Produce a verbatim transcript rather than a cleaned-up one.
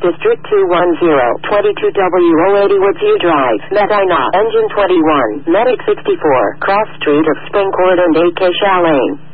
District two one zero, twenty-two W O eighty Woodsview Drive, Medina, Engine twenty-one, Medic sixty-four, Cross Street of Spring Court and A K Chalane.